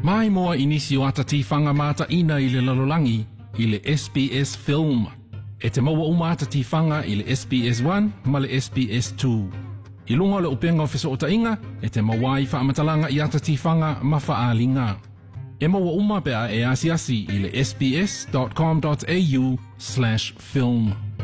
Mai moa inisi o atatifanga mata ina i le lalolangi i le SBS Film. E te maua uma atatifanga i le SBS 1 ma le SBS 2. I lunga le upenga o fiso o tainga, e te mawai whaamatalanga i atatifanga ma whaalinga. E maua uma pea e asiasi i le sbs.com.au/film.